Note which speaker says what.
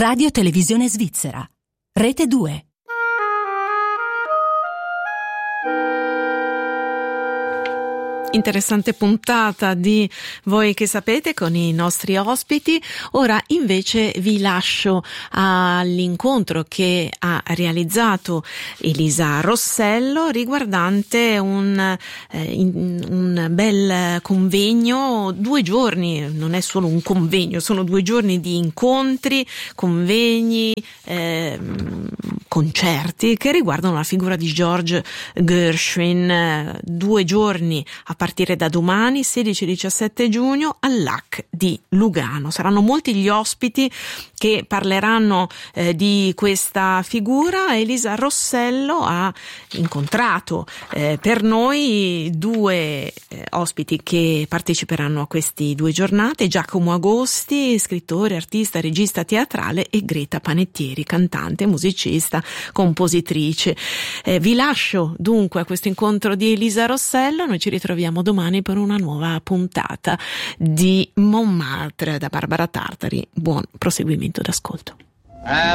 Speaker 1: Radio Televisione Svizzera. Rete 2.
Speaker 2: Interessante puntata di Voi che sapete con i nostri ospiti. Ora invece vi lascio all'incontro che ha realizzato Elisa Rossello riguardante un bel convegno, 2 giorni, non è solo un convegno, sono 2 giorni di incontri, convegni, concerti che riguardano la figura di George Gershwin. 2 giorni a partire da domani, 16-17 giugno, all'AC di Lugano. Saranno molti gli ospiti che parleranno di questa figura. Elisa Rossello ha incontrato per noi 2 ospiti che parteciperanno a questi 2 giornate: Giacomo Agosti, scrittore, artista, regista teatrale, e Greta Panettieri, cantante, musicista, compositrice. Vi lascio dunque a questo incontro di Elisa Rossello. Noi ci ritroviamo domani per una nuova puntata di Montmartre da Barbara Tartari. Buon proseguimento d'ascolto.